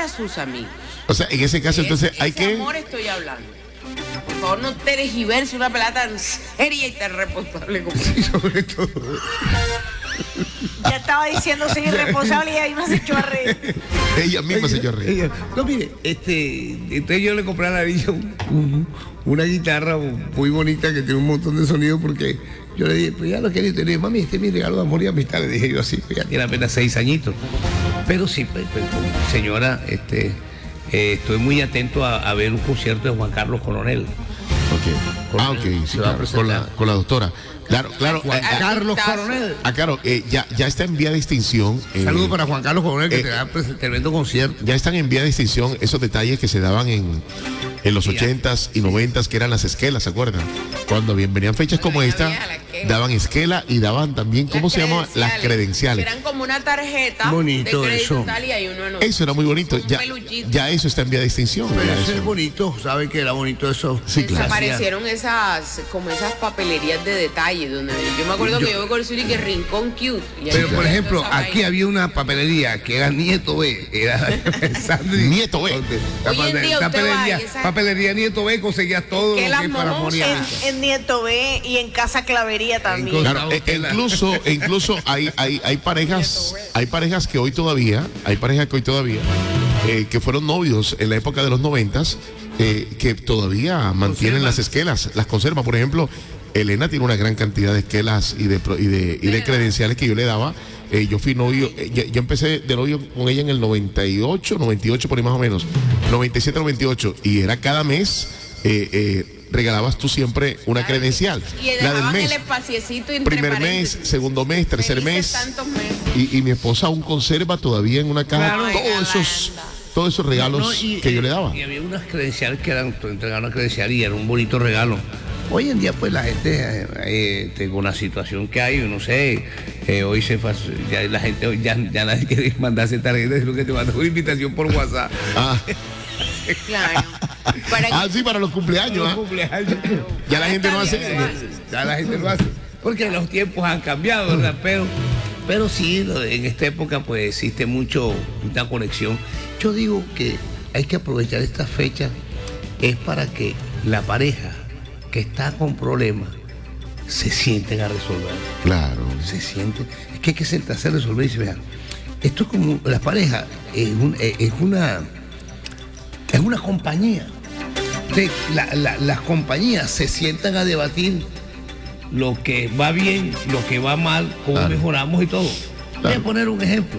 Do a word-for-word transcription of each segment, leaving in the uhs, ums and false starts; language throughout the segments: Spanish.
para sus amigos. O sea, en ese caso, Es, entonces hay ese que... amor estoy hablando. Por favor, no tergiverse una pelada tan seria y tan responsable como Sí, sobre todo. Ya estaba diciendo soy irresponsable y ahí me has hecho a reír. Ella misma se echó a reír. Ella- no, mire, este, entonces yo le compré a la niña un- un- una guitarra muy bonita que tiene un montón de sonido porque yo le dije, pues ya lo quería tener, mami, este es mi regalo de amor y amistad, le dije yo así, pues ya tiene apenas seis añitos. Pero sí, pues, pues, como señora, este, eh, estoy muy atento a, a ver un concierto de Juan Carlos Coronel. Ok. Ah, ok, sí, Se va a claro, con la, con la doctora. Claro, claro. Juan eh, ah, Carlos Coronel. ah, claro, eh, ya, ya está en vía de extinción. eh, Saludos para Juan Carlos Coronel que eh, te da pues, tremendo concierto. Ya están en vía de extinción esos detalles que se daban en, en los Sí, ochentas y noventas, que eran las esquelas, ¿se acuerdan? Cuando bien venían fechas La como vieja esta, vieja, la que- daban esquela y daban también, ¿cómo se llama? Las credenciales. Eran como una tarjeta Bonito de crédito eso. tal y hay uno anuncio. Eso era muy bonito. Un Ya, peluchito. ya eso está en vía de extinción. Pero ya eso eso. es bonito, ¿sabe que era bonito eso? Sí, claro. Desaparecieron esas, como esas papelerías de detalle, donde yo me acuerdo Yo- que yo con el que Rincón Cute. y ahí Pero por estaba ejemplo, toda esa aquí vaina. había una papelería que era Nieto B, era Sandy. Nieto B. La Hoy en día usted va papelería, y esa- papelería Nieto B conseguía todo Que lo las que para momos morir. En, en Nieto B y en Casa Clavería también. En Claro, e- e incluso, e incluso hay, hay, hay parejas, hay parejas que hoy todavía, hay parejas que hoy todavía, eh, que fueron novios en la época de los noventas, eh, que todavía mantienen las esquelas, las conservan. Por ejemplo, Elena tiene una gran cantidad de esquelas y de, pro- y de, y de credenciales que yo le daba. Eh, yo fui novio, eh, yo, yo empecé de novio con ella en el noventa y ocho, noventa y ocho por ahí más o menos, noventa y siete, noventa y ocho, y era cada mes, eh, eh, regalabas tú siempre una credencial. Y La del dejaban mes. el espaciecito entre Primer mes, paréntesis. segundo mes, tercer Felices mes. tantos meses. Y, y mi esposa aún conserva todavía en una caja Claro. todos esos, todos esos regalos No, y, que yo eh, le daba. Y había unas credenciales que eran, tú entregabas una credencial y era un bonito regalo. Hoy en día, pues la gente, eh, eh, tengo una situación que hay, no sé, eh, hoy se fa- ya la gente, hoy ya, ya nadie quiere mandarse tarjetas, sino que te manda una invitación por WhatsApp. Ah, Claro. Para que- ah, sí, para los cumpleaños. Los ah. cumpleaños. Ya la gente no hace. Está bien, lo hace. Ya la gente lo hace. Porque los tiempos han cambiado, ¿verdad? Pero, pero sí, lo de- en esta época pues existe mucho, mucha conexión. Yo digo que hay que aprovechar esta fecha es para que la pareja que está con problemas se sienten a resolver. Claro. Se sienten. Es que hay que sentarse a resolver y se vean. Esto es como la pareja, es, un- es una es una compañía. De- la- la- las compañías se sientan a debatir lo que va bien, lo que va mal, cómo Claro. mejoramos y todo. Voy Claro. a poner un ejemplo.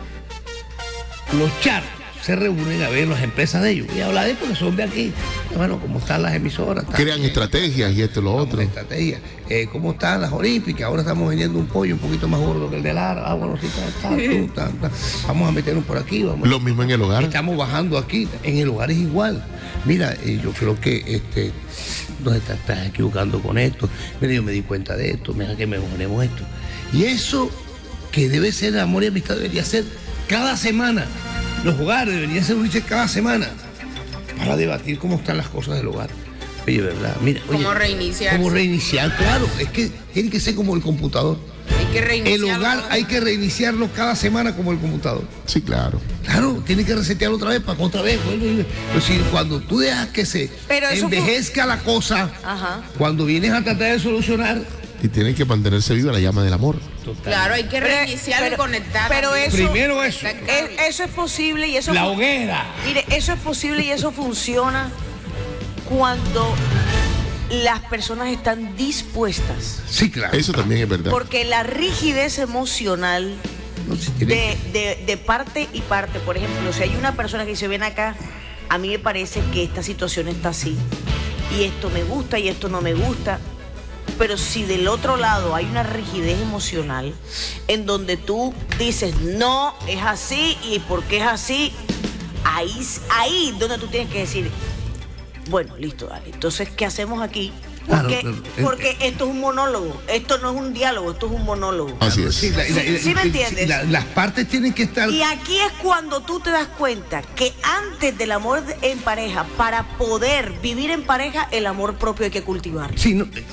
Los charros se reúnen a ver las empresas de ellos y hablar de porque son de aquí. Bueno, cómo están las emisoras. tal. Crean estrategias y esto y lo otro. La estrategia. Eh, ¿Cómo están las olímpicas? Ahora estamos vendiendo un pollo un poquito más gordo que el de Lara. Ah, bueno, sí, está, está, tú, ta, ta. Vamos a meternos por aquí. Vamos. Lo mismo en el hogar. Estamos bajando aquí. En el hogar es igual. Mira, eh, yo creo que este, nos estás, estás equivocando con esto. Mira, yo me di cuenta de esto. Mira que mejoremos esto. Y eso que debe ser amor y amistad debería ser cada semana. Los hogares deberían ser unirse cada semana para debatir cómo están las cosas del hogar. Oye, ¿verdad? Mira, oye, Cómo reiniciarse. Cómo reiniciar, claro. Es que tiene que ser como el computador. Hay que El reiniciarlo. hogar hay que reiniciarlo cada semana como el computador. Sí, claro. Claro, tiene que resetearlo otra vez para que otra vez vuelva. Pero si cuando tú dejas que se Pero eso fue- envejezca la cosa, Ajá. cuando vienes a tratar de solucionar, Y tiene que mantenerse viva la llama del amor. Claro, hay que Pero- reiniciarlo y pero- conectar. pero eso- primero eso, Es- eso es posible y eso la fu- hoguera. Mire, eso es posible y eso funciona cuando las personas están dispuestas. Sí, claro. Eso también es verdad. Porque la rigidez emocional No, si tiene- de, de- de parte y parte, por ejemplo, si hay una persona que dice, ven acá, a mí me parece que esta situación está así, y esto me gusta y esto no me gusta, pero si del otro lado hay una rigidez emocional en donde tú dices, no, es así, y por qué es así, ahí, ahí donde tú tienes que decir, bueno, listo, dale, entonces, ¿qué hacemos aquí? Claro, Porque, claro. porque esto es un monólogo, esto no es un diálogo, esto es un monólogo. Así es. Sí, la- y la- Sí, sí me y- entiendes. la- las partes tienen que estar. Y aquí es cuando tú te das cuenta que antes del amor de- en pareja, para poder vivir en pareja, el amor propio hay que cultivar. Sí, no,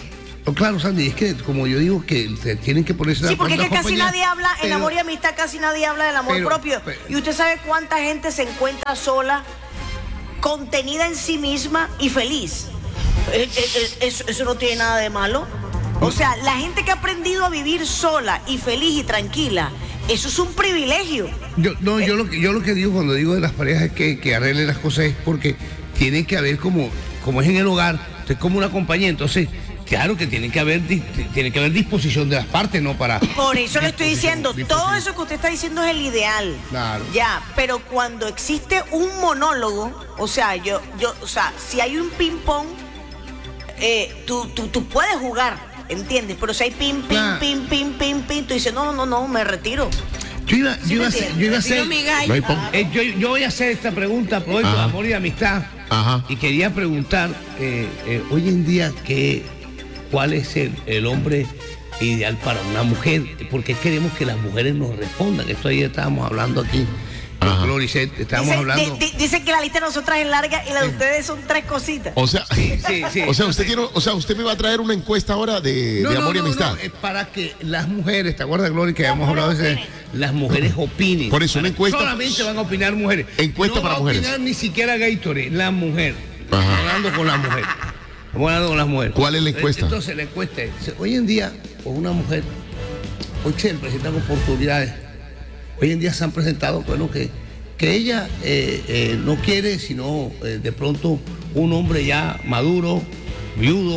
Oh, claro, Sandy, es que como yo digo que se tienen que ponerse Sí, porque es que casi compañía, nadie habla, en pero, amor y amistad casi nadie habla del amor pero, propio. pero, y usted sabe cuánta gente se encuentra sola, contenida en sí misma y feliz. Eh, eh, eh, eso, eso no tiene nada de malo. O sea, la gente que ha aprendido a vivir sola y feliz y tranquila, eso es un privilegio. Yo, no, yo lo, que, yo lo que digo cuando digo de las parejas es que, que arreglen las cosas es porque tiene que haber como, como es en el hogar, es como una compañía, entonces claro que tiene que haber tiene que haber disposición de las partes, no para. Por eso le estoy diciendo, todo eso que usted está diciendo es el ideal. Claro. Ya, pero cuando existe un monólogo, o sea, yo, yo, o sea, si hay un ping pong, eh, tú, tú, tú puedes jugar. ¿Entiendes? Pero si hay pim, pim, Claro. pim, pim, pim, pim, tú dices, no, no, no, me retiro. Yo iba, ¿Sí yo iba me a hacer, entiendes? yo iba a Retiro hacer, mi gallo. No hay pon- eh, yo, yo voy a hacer esta pregunta por hoy, Ajá. amor y amistad. Ajá. Y quería preguntar, eh, eh, hoy en día, ¿qué, ¿cuál es el, el hombre ideal para una mujer? Porque queremos que las mujeres nos respondan. Esto ayer estábamos hablando aquí, Ajá. con Gloricet, estábamos Dice, hablando. di- di- dice que la lista de nosotras es larga y la de ustedes son tres cositas. O sea, Sí, sí. o sea, usted quiere, o sea, usted me va a traer una encuesta ahora de, No, de no, amor y no, amistad. no, es para que las mujeres, ¿te acuerdas, Gloria, que habíamos hablado de eso? Las mujeres opinen. Por eso, una encuesta- Solamente van a opinar mujeres. Encuesta no para va mujeres. a opinar ni siquiera Gatorade, la mujer. Ajá. Estamos hablando con la mujer. Estamos hablando con las mujeres. ¿Cuál es la encuesta? Entonces, la encuesta es, hoy en día, con una mujer, hoy se presentan oportunidades. Hoy en día se han presentado, bueno, que, que ella eh, eh, no quiere, sino eh, de pronto un hombre ya maduro, viudo.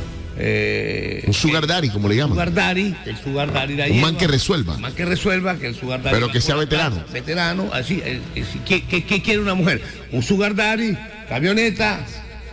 Eh, Un sugar daddy, como le llaman. Sugar daddy, que el sugar daddy la Un lleva. man que resuelva. Un man que resuelva, que el sugar daddy. Pero va que por sea la veterano. casa, Veterano, así. eh, eh, si- ¿Qué, qué, qué quiere una mujer? Un sugar daddy, camioneta.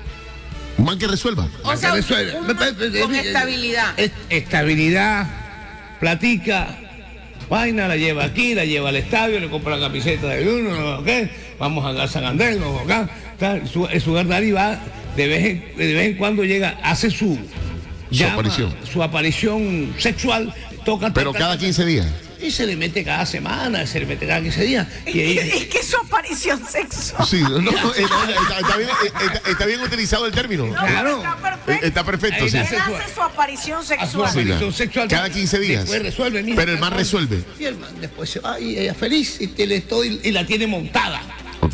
Un man que resuelva. O man sea, que resuelva. un man con Eh, estabilidad. eh, Estabilidad, platica. Vaina, la lleva aquí, la lleva al estadio, le compra la camiseta de uno, ¿ok? Vamos a San Andrés, ¿no? Acá. Tal, su- El sugar daddy va, de vez en, de vez en cuando llega, hace su, llama, aparición. su aparición sexual, toca, Pero toca, cada toca, quince días. y se le mete cada semana, se le mete cada quince días. Y ella, Es que su aparición sexual. Sí, no, no, está, está- está bien, está- está bien utilizado el término. No, claro. Está perfecto. Está perfecto, Ahí sí. Él nace hace su aparición a su sexual. Sí, aparición ya. sexual. Cada quince días. Después resuelve, mija, Pero el man cada- resuelve. Y el man después se va y ella feliz y, te le estoy, y la tiene montada. Ok.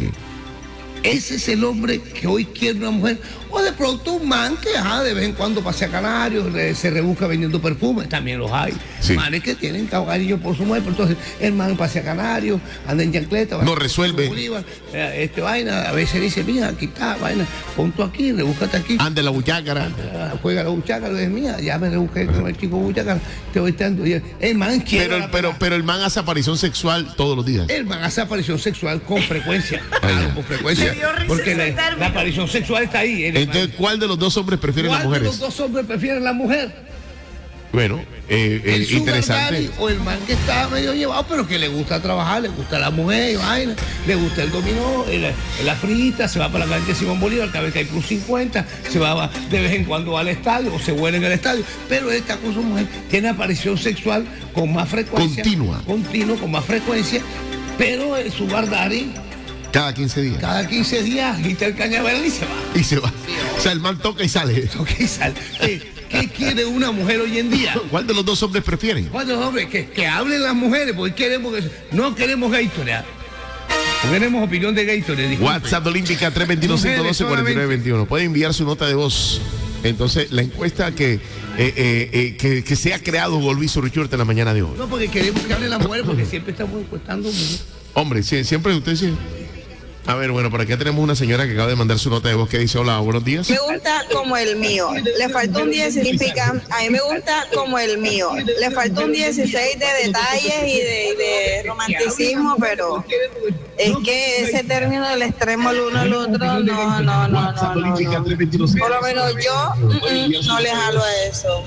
Ese es el hombre que hoy quiere una mujer. O de pronto un man que ajá, de vez en cuando pasea a Canarios, le- se rebusca vendiendo perfumes, también los hay. Sí. Manes que tienen cariño por su mujer, pero entonces el man pasea a Canarios, anda en chancleta. va No a- resuelve. Bolívar, eh, este vaina, a veces dice, mira, aquí está, vaina, ponte aquí, rebúscate aquí. Ande la buchácara. Ah, Juega la buchaca, lo es mía, ya me rebusqué con el chico buchaca, te voy tanto. Y el, el man quiere. Pero, la pero, pelada. pero el man hace aparición sexual todos los días. El man hace aparición sexual con frecuencia. Ah, Claro, ya. con frecuencia. Me dio risa Porque ese la, término. la aparición sexual está ahí. El Entonces, man- ¿cuál de los dos hombres prefieren las ¿Cuál de mujeres? los dos hombres prefieren la mujer? Bueno, eh, eh, El sugar interesante. daddy o el man que está medio llevado, pero que le gusta trabajar, le gusta la mujer y vaina, le gusta el dominó, el- la frita, se va para la calle de Simón Bolívar, cada vez que hay plus cincuenta, se va va de vez en cuando al estadio o se vuelve en el estadio, pero él está con su mujer, tiene aparición sexual con más frecuencia. Continua. Continua, con más frecuencia, pero el sugar daddy Cada quince días. cada quince días agita el cañaveral y se va. Y se va. O sea, el man toca y sale. Ok, sal. ¿Qué, qué quiere una mujer hoy en día? ¿Cuál de los dos hombres prefieren? ¿Cuántos hombres? Que, que hablen las mujeres, porque queremos que, no queremos Gatorade. ¿ah? No queremos opinión de Gatorade. disculpe. WhatsApp Olímpica tres dos uno, cinco uno dos, cuatro nueve dos uno. Puede enviar su nota de voz. Entonces, la encuesta que, eh, eh, eh, que, que se ha creado Golvizo Richurte en la mañana de hoy. No, porque queremos que hablen las mujeres, porque siempre estamos encuestando. Hombre, sí, siempre usted sí. A ver, bueno, por acá tenemos una señora que acaba de mandar su nota de voz que dice, hola, buenos días. Me gusta como el mío. Le faltó un dieciséis, a mí me gusta como el mío. Le faltó un dieciséis de detalles y de, y de romanticismo, pero es que ese término del extremo el uno al otro, no, no, no, no, no, no. Por lo menos yo mm, mm, no le jalo a eso.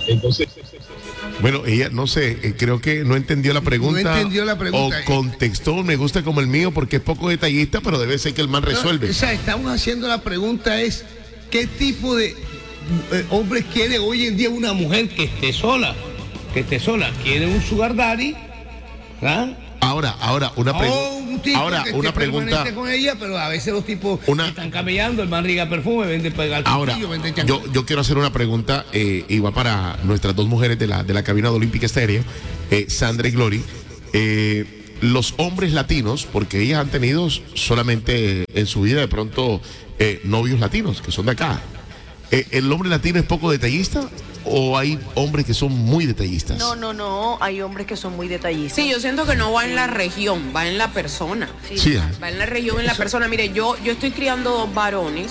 Bueno, ella, no sé, eh, creo que no entendió la pregunta. No entendió la pregunta. O contextó, me gusta como el mío porque es poco detallista, pero debe ser que el man resuelve. No, o sea, estamos haciendo la pregunta es, ¿qué tipo de eh, hombres quiere hoy en día una mujer que esté sola? Que esté sola. ¿Quiere un sugar daddy? ¿Ah? Ahora, ahora, una O pregunta. un un tipo Ahora, que una esté pregunta. permanente con ella, pero a veces los tipos Una- están camellando, el man riga perfume, vende pegar Ahora, yo, yo quiero hacer una pregunta eh, y va para nuestras dos mujeres de la, de la cabina de Olímpica Estéreo, eh, Sandra y Glory. Eh, los hombres latinos, porque ellas han tenido solamente en su vida de pronto eh, novios latinos, que son de acá. Eh, ¿El hombre latino es poco detallista o hay hombres que son muy detallistas? No, no, no, hay hombres que son muy detallistas. Sí, yo siento que no va en la región, va en la persona. Sí, ah. Va en la región, en la persona. Mire, yo, yo estoy criando dos varones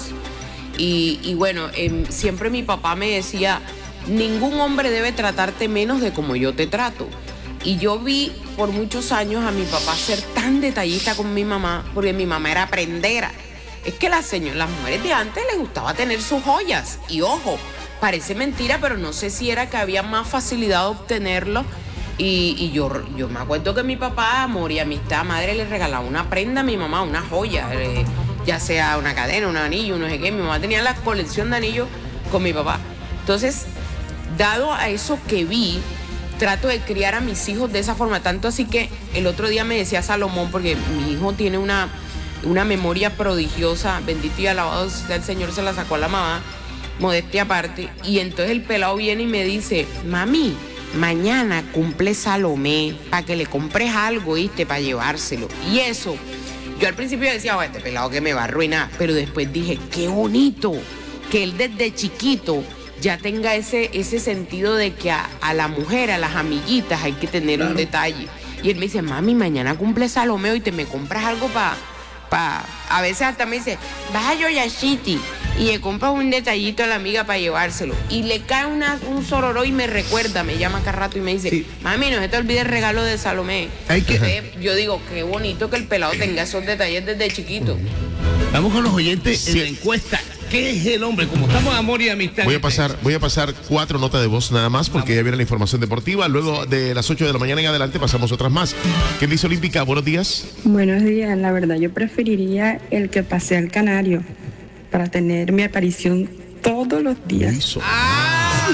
y, y bueno, em, siempre mi papá me decía, ningún hombre debe tratarte menos de como yo te trato. Y yo vi por muchos años a mi papá ser tan detallista con mi mamá, porque mi mamá era prendera. Es que las, señor, las mujeres de antes les gustaba tener sus joyas. Y ojo, parece mentira, pero no sé si era que había más facilidad de obtenerlo. Y, y yo, yo me acuerdo que mi papá, amor y amistad, madre le regalaba una prenda a mi mamá, una joya, eh, ya sea una cadena, un anillo, no sé qué. Mi mamá tenía la colección de anillos con mi papá. Entonces, dado a eso que vi, trato de criar a mis hijos de esa forma. Tanto así que el otro día me decía Salomón, porque mi hijo tiene una, una memoria prodigiosa, bendito y alabado sea el Señor, se la sacó a la mamá, modestia aparte. Y entonces el pelado viene y me dice, mami, mañana cumple Salomé, para que le compres algo, ¿viste? Para llevárselo. Y eso, yo al principio decía, oh, este pelado que me va a arruinar, pero después dije, qué bonito que él desde chiquito ya tenga ese, ese sentido de que a, a la mujer, a las amiguitas hay que tener claro. un detalle. Y él me dice, mami, mañana cumple Salomé y te me compras algo para... Pa. A veces hasta me dice, vas a Yoyashiti y le compras un detallito a la amiga para llevárselo. Y le cae una, un sororo y me recuerda, me llama cada rato y me dice, sí. mami, no se te olvide el regalo de Salomé. Hay que... Entonces, yo digo, qué bonito que el pelado tenga esos detalles desde chiquito. Vamos con los oyentes sí. en la encuesta. ¿Qué es el hombre? Como estamos en amor y amistad. Voy a pasar, voy a pasar cuatro notas de voz nada más porque Vamos. ya viene la información deportiva. Luego de las ocho de la mañana en adelante pasamos otras más. ¿Qué dice Olímpica? Buenos días. Buenos días. La verdad, yo preferiría el que pase al canario para tener mi aparición todos los días. Eso. Ah,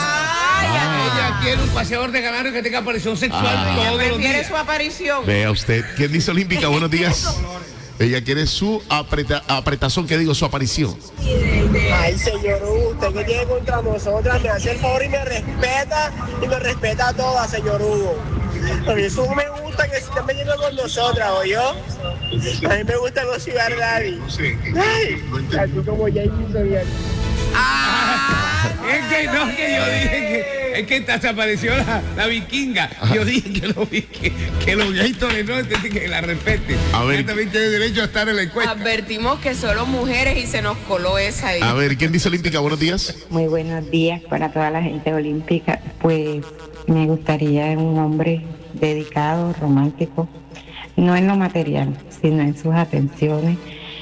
ah. Ella quiere un paseador de canario que tenga aparición sexual ah. todos los días. Prefiere su aparición. Vea usted. ¿Quién dice Olímpica? Buenos días. Ella quiere su apreta, apretazón, que digo, su aparición. Ay, señor, Hugo, usted que tiene contra nosotras, me hace el favor y me respeta, y me respeta a todas, señor Hugo. A mí eso me gusta que se estén metiendo con nosotras, ¿oyó? A mí me gusta los Sugar Daddy. Ay, así como ya hizo bien. Ah, es que no, que yo dije que es que se apareció la, la vikinga. Ajá. Yo dije que lo vi, que, que los gaitores no, que la respeten. A ver. Ella también tiene derecho a estar en la encuesta. Advertimos que solo mujeres y se nos coló esa ahí. A ver, ¿quién dice Olímpica? Buenos días. Muy buenos días para toda la gente olímpica. Pues me gustaría un hombre dedicado, romántico, no en lo material, sino en sus atenciones.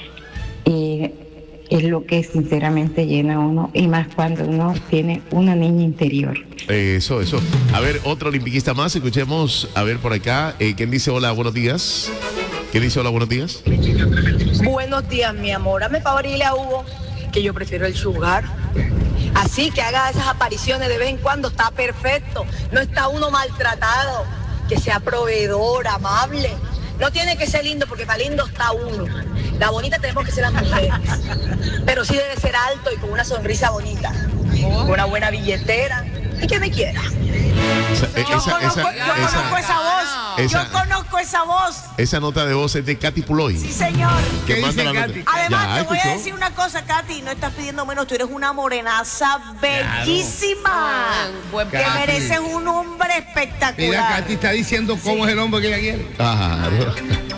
Y es lo que sinceramente llena a uno, y más cuando uno tiene una niña interior. Eso, eso. A ver, otro olimpiquista más, escuchemos, a ver por acá, eh, ¿quién dice hola, buenos días? ¿Quién dice hola, buenos días? Buenos días, mi amor. Hazme favor y dile a Hugo que yo prefiero el sugar. Así que haga esas apariciones de vez en cuando, está perfecto. No está uno maltratado, que sea proveedor, amable. No tiene que ser lindo, porque para lindo está uno. La bonita tenemos que ser las mujeres. Pero sí debe ser alto y con una sonrisa bonita. Con una buena billetera. Y que me quiera. Esa, yo esa, conozco, esa, yo esa, conozco esa voz. Esa, yo conozco esa voz. Esa nota de voz es de Katy Puloy. Sí, señor. ¿Qué que dice Katy? Además, ya, te voy escuchó. a decir una cosa, Katy. No estás pidiendo menos. Tú eres una morenaza bellísima. Claro. Que Katy. mereces un hombre espectacular. Mira, Katy está diciendo cómo sí. es el hombre que ella quiere. Claro.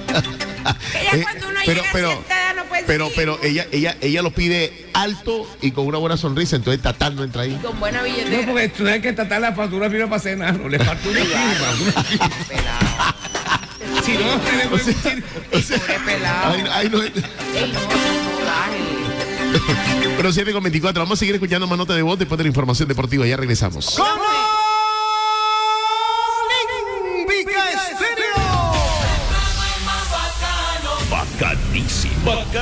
Ella cuando uno pero, llega pero, sentada no puede pero, seguir. pero ella, ella, ella lo pide alto y con una buena sonrisa, entonces Tatán no entra ahí. Con buena billetera. No, porque tú sabes que tratar la factura firma para cenar, no le falta una firma. Si no, tenemos o sea, que o sea, pobre pelado. ahí, ahí no, Ey, no, no, dale. pero siete con veinticuatro, vamos a seguir escuchando más notas de voz después de la información deportiva, ya regresamos. Bacanísimo. Bacán.